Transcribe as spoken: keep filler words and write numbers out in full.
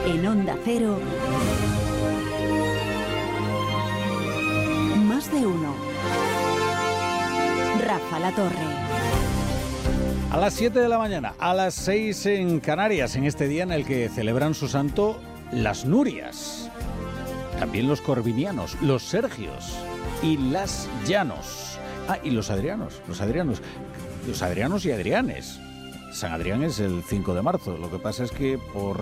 En Onda Cero, Más de Uno. Rafa La Torre. A las siete de la mañana, a las seis en Canarias, en este día en el que celebran su santo las Nurias, también los Corvinianos, los Sergios y las Llanos. Ah, y los Adrianos, los Adrianos, los Adrianos y Adrianes. San Adrián es el cinco de marzo, lo que pasa es que por